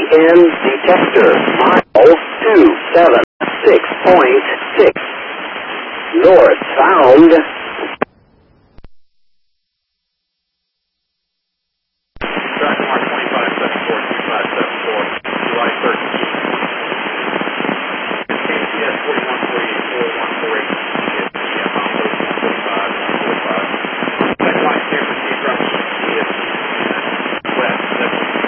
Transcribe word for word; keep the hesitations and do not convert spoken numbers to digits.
in detector. Mile two seven six point six. North found.